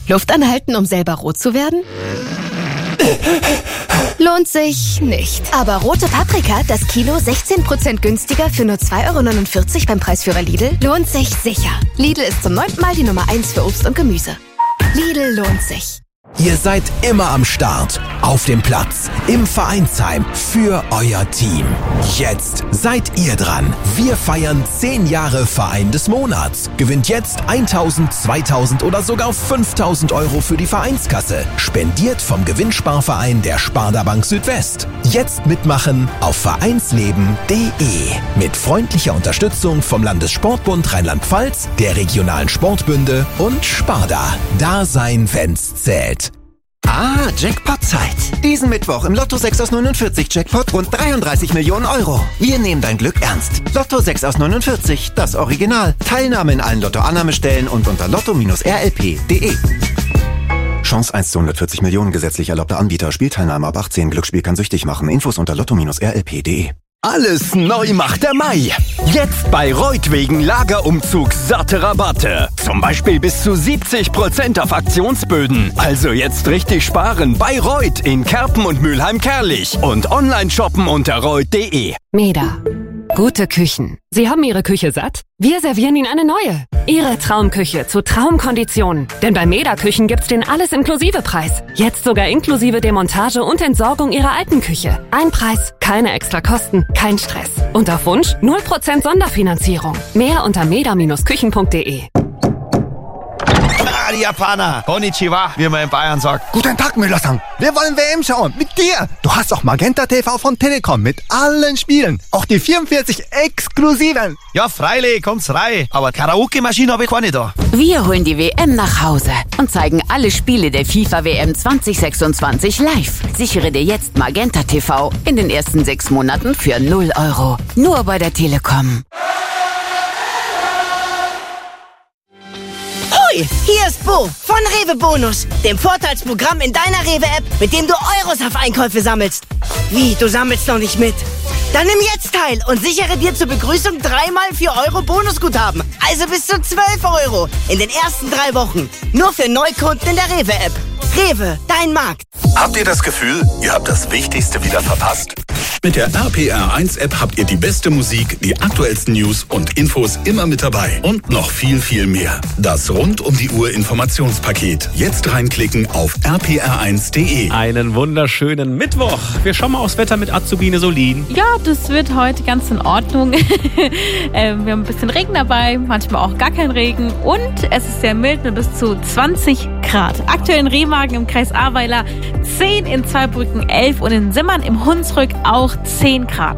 Luft anhalten, um selber rot zu werden? Lohnt sich nicht. Aber rote Paprika, das Kilo 16% günstiger für nur 2,49 € beim Preisführer Lidl, lohnt sich sicher. Lidl ist zum 9. Mal die Nummer 1 für Obst und Gemüse. Lidl lohnt sich. Ihr seid immer am Start, auf dem Platz, im Vereinsheim, für euer Team. Jetzt seid ihr dran. Wir feiern 10 Jahre Verein des Monats. Gewinnt jetzt 1.000, 2.000 oder sogar 5.000 € für die Vereinskasse. Spendiert vom Gewinnsparverein der Sparda Bank Südwest. Jetzt mitmachen auf vereinsleben.de. Mit freundlicher Unterstützung vom Landessportbund Rheinland-Pfalz, der regionalen Sportbünde und Sparda. Da sein, wenn's zählt. Ah, Jackpot-Zeit. Diesen Mittwoch im Lotto 6 aus 49 Jackpot rund 33 Millionen €. Wir nehmen dein Glück ernst. Lotto 6 aus 49, das Original. Teilnahme in allen Lotto-Annahmestellen und unter lotto-rlp.de. Chance 1 zu 140 Millionen, gesetzlich erlaubter Anbieter. Spielteilnahme ab 18. Glücksspiel kann süchtig machen. Infos unter lotto-rlp.de. Alles neu macht der Mai. Jetzt bei Reut wegen Lagerumzug satte Rabatte. Zum Beispiel bis zu 70% auf Aktionsböden. Also jetzt richtig sparen bei Reut in Kerpen und Mülheim-Kerlich. Und online shoppen unter reut.de. Meda. Gute Küchen. Sie haben Ihre Küche satt? Wir servieren Ihnen eine neue. Ihre Traumküche zu Traumkonditionen. Denn bei Meda Küchen gibt's den Alles-Inklusive-Preis. Jetzt sogar inklusive Demontage und Entsorgung Ihrer alten Küche. Ein Preis, keine extra Kosten, kein Stress. Und auf Wunsch 0% Sonderfinanzierung. Mehr unter meda-küchen.de. Die Japaner. Konnichiwa, wie man in Bayern sagt. Guten Tag, Müller-san. Wir wollen WM schauen. Mit dir. Du hast auch Magenta TV von Telekom mit allen Spielen. Auch die 44 exklusiven. Ja, freilich, kommt's rein. Aber Karaoke-Maschine habe ich keine da. Wir holen die WM nach Hause und zeigen alle Spiele der FIFA-WM 2026 live. Sichere dir jetzt Magenta TV in den ersten 6 Monaten für 0 €. Nur bei der Telekom. Hier ist Bo von Rewe Bonus, dem Vorteilsprogramm in deiner Rewe-App, mit dem du Euros auf Einkäufe sammelst. Wie, du sammelst noch nicht mit? Dann nimm jetzt teil und sichere dir zur Begrüßung 3x 4 € Bonusguthaben. Also bis zu 12 € in den ersten 3 Wochen. Nur für Neukunden in der Rewe-App. Rewe, dein Markt. Habt ihr das Gefühl, ihr habt das Wichtigste wieder verpasst? Mit der RPR1-App habt ihr die beste Musik, die aktuellsten News und Infos immer mit dabei. Und noch viel, viel mehr. Das Rund-um-die-Uhr-Informationspaket. Jetzt reinklicken auf rpr1.de. Einen wunderschönen Mittwoch. Wir schauen mal aufs Wetter mit Azubine Solin. Ja, das wird heute ganz in Ordnung. Wir haben ein bisschen Regen dabei, manchmal auch gar kein Regen. Und es ist sehr mild mit bis zu 20 Grad. Aktuell in Remagen im Kreis Ahrweiler 10, in Zweibrücken 11 und in Simmern im Hunsrück auch 10 Grad.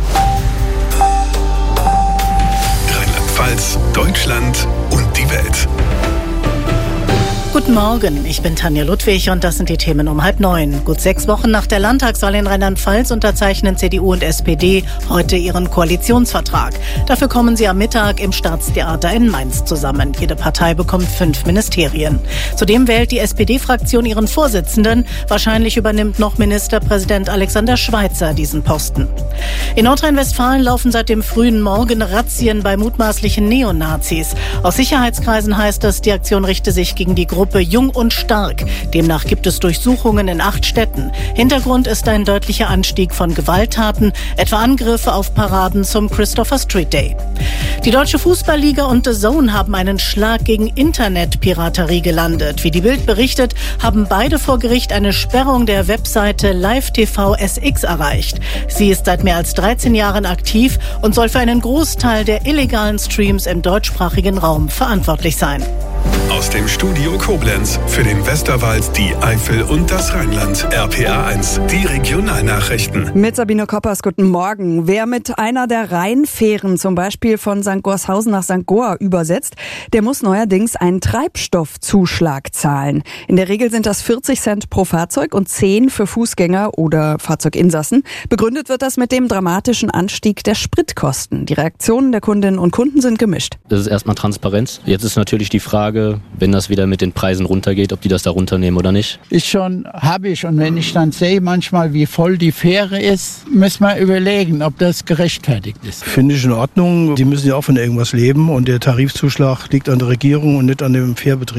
Rheinland-Pfalz, Deutschland und die Welt. Guten Morgen, ich bin Tanja Ludwig und das sind die Themen um 8:30. Gut 6 Wochen nach der Landtagswahl in Rheinland-Pfalz unterzeichnen CDU und SPD heute ihren Koalitionsvertrag. Dafür kommen sie am Mittag im Staatstheater in Mainz zusammen. Jede Partei bekommt 5 Ministerien. Zudem wählt die SPD-Fraktion ihren Vorsitzenden. Wahrscheinlich übernimmt noch Ministerpräsident Alexander Schweitzer diesen Posten. In Nordrhein-Westfalen laufen seit dem frühen Morgen Razzien bei mutmaßlichen Neonazis. Aus Sicherheitskreisen heißt es, die Aktion richte sich gegen die Gruppe Jung und Stark. Demnach gibt es Durchsuchungen in 8 Städten. Hintergrund ist ein deutlicher Anstieg von Gewalttaten, etwa Angriffe auf Paraden zum Christopher Street Day. Die Deutsche Fußballliga und The Zone haben einen Schlag gegen Internetpiraterie gelandet. Wie die Bild berichtet, haben beide vor Gericht eine Sperrung der Webseite LiveTV-SX erreicht. Sie ist seit mehr als 13 Jahren aktiv und soll für einen Großteil der illegalen Streams im deutschsprachigen Raum verantwortlich sein. Aus dem Studio Koblenz für den Westerwald, die Eifel und das Rheinland. RPR1, die Regionalnachrichten. Mit Sabine Koppers, guten Morgen. Wer mit einer der Rheinfähren zum Beispiel von St. Gorshausen nach St. Goar übersetzt, der muss neuerdings einen Treibstoffzuschlag zahlen. In der Regel sind das 40 Cent pro Fahrzeug und 10 für Fußgänger oder Fahrzeuginsassen. Begründet wird das mit dem dramatischen Anstieg der Spritkosten. Die Reaktionen der Kundinnen und Kunden sind gemischt. Das ist erstmal Transparenz. Jetzt ist natürlich die Frage, wenn das wieder mit den Preisen runtergeht, ob die das da runternehmen oder nicht. Habe ich. Und wenn ich dann sehe manchmal, wie voll die Fähre ist, müssen wir überlegen, ob das gerechtfertigt ist. Finde ich in Ordnung. Die müssen ja auch von irgendwas leben und der Tarifzuschlag liegt an der Regierung und nicht an dem Fährbetrieb.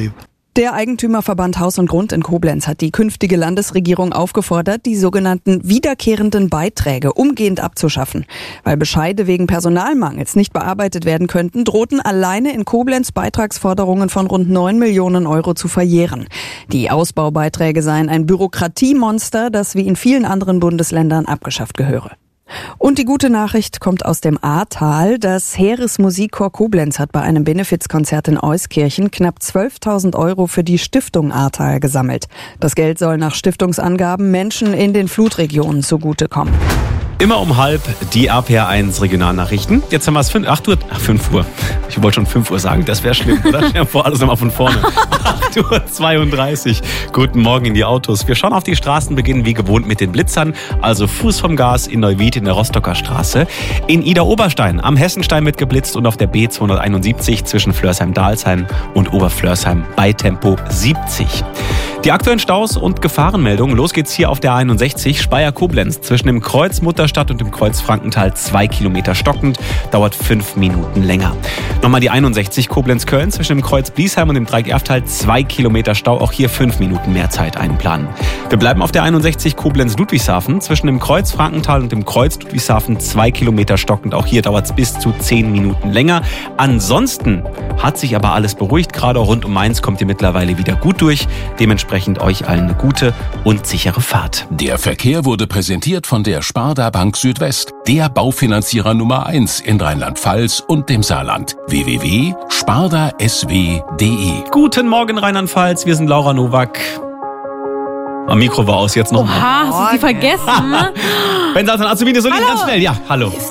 Der Eigentümerverband Haus und Grund in Koblenz hat die künftige Landesregierung aufgefordert, die sogenannten wiederkehrenden Beiträge umgehend abzuschaffen. Weil Bescheide wegen Personalmangels nicht bearbeitet werden könnten, drohten alleine in Koblenz Beitragsforderungen von rund 9 Millionen Euro zu verjähren. Die Ausbaubeiträge seien ein Bürokratiemonster, das wie in vielen anderen Bundesländern abgeschafft gehöre. Und die gute Nachricht kommt aus dem Ahrtal. Das Heeresmusikchor Koblenz hat bei einem Benefizkonzert in Euskirchen knapp 12.000 Euro für die Stiftung Ahrtal gesammelt. Das Geld soll nach Stiftungsangaben Menschen in den Flutregionen zugutekommen. Immer um 12:30 die RPR1 Regionalnachrichten. Jetzt haben wir es 5 Uhr. Ich wollte schon 5 Uhr sagen, das wäre schlimm, oder? Stell dir vor, alles nochmal von vorne. 8:32 Uhr. Guten Morgen in die Autos. Wir schauen auf die Straßen, beginnen wie gewohnt mit den Blitzern. Also Fuß vom Gas in Neuwied in der Rostocker Straße. In Ida-Oberstein am Hessenstein mit geblitzt und auf der B271 zwischen Flörsheim-Dalsheim und Oberflörsheim bei Tempo 70. Die aktuellen Staus und Gefahrenmeldungen. Los geht's hier auf der 61 Speyer-Koblenz zwischen dem Kreuz Mutterstadt und dem Kreuz Frankenthal 2 Kilometer stockend, dauert 5 Minuten länger. Nochmal die 61 Koblenz-Köln zwischen dem Kreuz Bliesheim und dem Dreieck Erftal 2 Kilometer Stau, auch hier 5 Minuten mehr Zeit einplanen. Wir bleiben auf der 61 Koblenz-Ludwigshafen zwischen dem Kreuz Frankenthal und dem Kreuz Ludwigshafen 2 Kilometer stockend, auch hier dauert es bis zu 10 Minuten länger. Ansonsten hat sich aber alles beruhigt, gerade rund um Mainz kommt ihr mittlerweile wieder gut durch. Dementsprechend euch allen eine gute und sichere Fahrt. Der Verkehr wurde präsentiert von der Sparda Bank Südwest, der Baufinanzierer Nummer 1 in Rheinland-Pfalz und dem Saarland. www.spardasw.de. Guten Morgen Rheinland-Pfalz, wir sind Laura Nowak. Am Mikro war aus, jetzt noch mal. Oha, hast du sie vergessen? Ben Satan, Azubine, so ganz schnell. Ja, hallo.